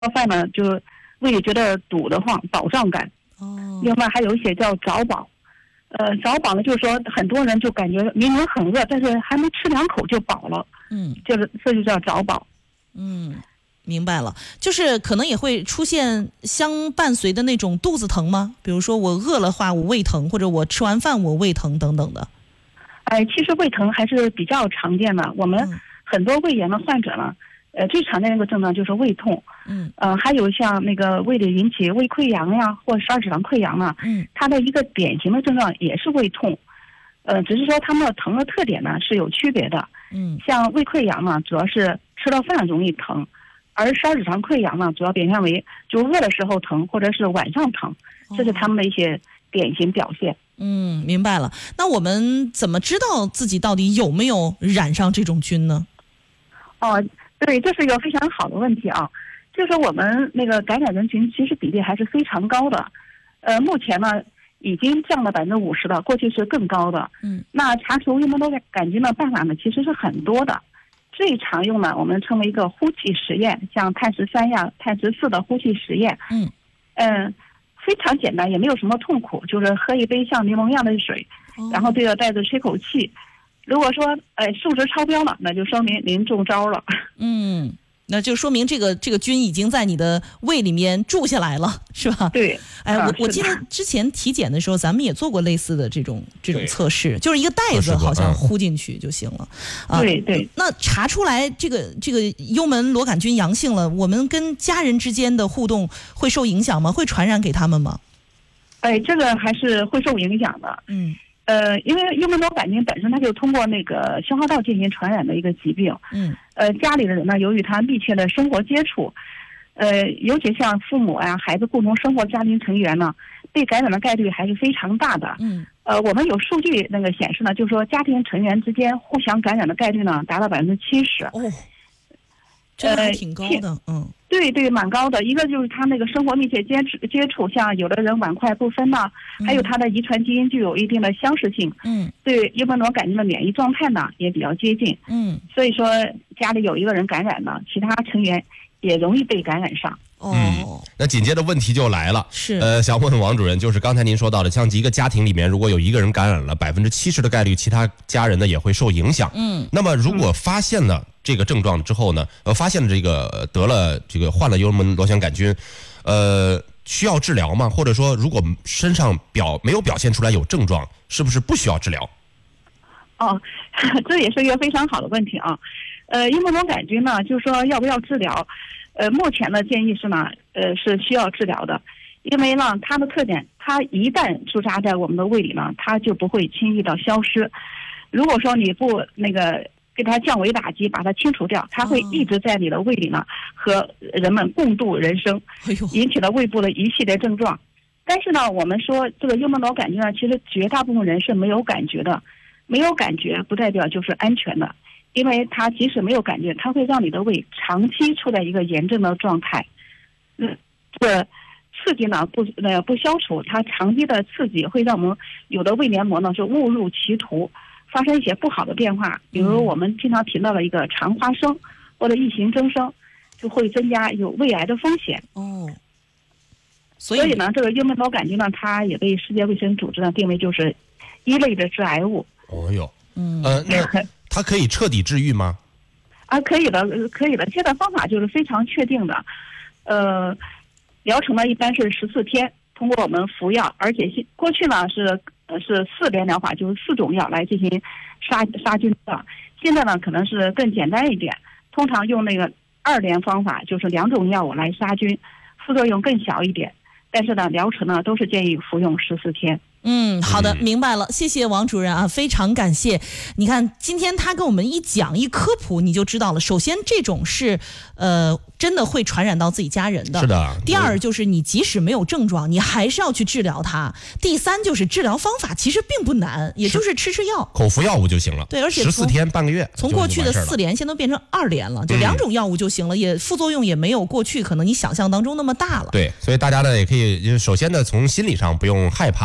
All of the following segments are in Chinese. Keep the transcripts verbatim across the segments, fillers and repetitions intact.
饭呢，就胃里觉得堵得慌，饱胀感。 哦。 另外还有一些叫早饱，呃，早饱呢，就是说很多人就感觉明明很饿，但是还没吃两口就饱了。 嗯， 就是这就叫早饱。 嗯，明白了，就是可能也会出现相伴随的那种肚子疼吗？比如说我饿了话我胃疼，或者我吃完饭我胃疼等等的。 哎，其实胃疼还是比较常见的。我们很多胃炎的患者呢，呃，最常见的一个症状就是胃痛。 嗯。 呃，还有像那个胃里引起胃溃疡呀，或十二指肠溃疡呢， 嗯， 它的一个典型的症状也是胃痛。呃，只是说它们的疼的特点呢是有区别的。 嗯， 像胃溃疡呢，主要是吃了饭容易疼，而十二指肠溃疡呢，主要表现为就饿的时候疼，或者是晚上疼，这是他们的一些典型表现。 嗯，明白了。那我们怎么知道自己到底有没有染上这种菌呢？ 哦，对，这是一个非常好的问题啊。就是我们那个感染人群其实比例还是非常高的，呃，目前呢已经降了百分之五十了，过去是更高的。 嗯， 那查出幽门螺杆菌的办法呢，其实是很多的。最常用的我们称为一个呼气实验，像碳十三呀、碳十四的呼气实验。 嗯嗯，非常简单，也没有什么痛苦，就是喝一杯像柠檬一样的水， 哦、 然后对着袋子吹口气。如果说呃数值超标了，那就说明您中招了。 嗯，那就说明这个这个菌已经在你的胃里面住下来了，是吧？ 对。 哎， 啊、 我我记得之前体检的时候，咱们也做过类似的这种这种测试，就是一个袋子好像呼进去就行了。 嗯、啊，对对。 那查出来这个这个幽门螺杆菌阳性了，我们跟家人之间的互动会受影响吗？会传染给他们吗？ 哎，这个还是会受影响的。 嗯。 呃，因为幽门螺杆菌本身它就通过那个消化道进行传染的一个疾病。 嗯。 呃，家里的人呢，由于他密切的生活接触，呃，尤其像父母啊、孩子共同生活家庭成员呢，被感染的概率还是非常大的。 嗯。 呃，我们有数据那个显示呢，就是说家庭成员之间互相感染的概率呢，达到百分之七十。 哦，这还挺高的。呃、嗯。 对对，蛮高的。一个就是他那个生活密切接触接触，像有的人碗筷不分呐， 嗯、 还有他的遗传基因具有一定的相似性。 嗯， 对幽门螺杆菌的免疫状态呢也比较接近。 嗯， 所以说家里有一个人感染了，其他成员也容易被感染上。 哦、 嗯，那紧接着问题就来了， 是呃，想问问王主任，就是刚才您说到的，像一个家庭里面，如果有一个人感染了，百分之七十的概率，其他家人呢也会受影响。 嗯， 那么如果发现了这个症状之后呢，呃，发现了这个得了这个患了幽门螺旋杆菌，呃，需要治疗吗？或者说，如果身上表没有表现出来有症状，是不是不需要治疗？ 哦，这也是一个非常好的问题啊。呃，幽门螺杆菌呢，就是说要不要治疗？呃，目前的建议是呢，呃，是需要治疗的，因为呢，它的特点，它一旦驻扎在我们的胃里呢，它就不会轻易的消失。如果说你不那个给它降维打击，把它清除掉，它会一直在你的胃里呢，和人们共度人生，引起了胃部的一系列症状。但是呢，我们说这个幽门螺杆菌呢，其实绝大部分人是没有感觉的，没有感觉不代表就是安全的。因为它即使没有感觉，它会让你的胃长期处在一个炎症的状态。嗯，这个刺激呢不呃不消除，它长期的刺激会让我们有的胃黏膜呢是误入歧途，发生一些不好的变化。比如我们经常提到的一个肠花生或者异形增生，就会增加有胃癌的风险。 哦， 所以，所以呢，这个幽门螺杆菌呢，它也被世界卫生组织呢定为就是一类的致癌物。 哦哟， 嗯， 呃，那它可以彻底治愈吗？ 啊，可以的，可以的。现在方法就是非常确定的，呃，疗程呢一般是十四天，通过我们服药，而且过去呢是呃是四联疗法，就是四种药来进行杀杀菌的。现在呢可能是更简单一点，通常用那个二联方法，就是两种药物来杀菌，副作用更小一点。但是呢，疗程呢都是建议服用十四天。 嗯，好的，明白了，谢谢王主任啊，非常感谢。你看，今天他跟我们一讲一科普，你就知道了。首先，这种是呃真的会传染到自己家人的。 是的。 第二就是你即使没有症状，你还是要去治疗它。第三就是治疗方法其实并不难，也就是吃吃药， 口服药物就行了。 对，而且十四天半个月， 从过去的四联现在都变成二联了，就两种药物就行了，嗯、也副作用也没有过去可能你想象当中那么大了。 对，所以大家呢也可以，首先呢从心理上不用害怕或者惧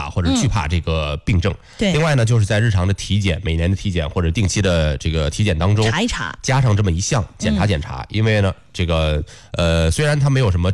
惧怕这个病症。 对。 另外呢，就是在日常的体检，每年的体检或者定期的这个体检当中查一查， 加上这么一项检查检查，嗯、因为呢，这个呃，虽然它没有什么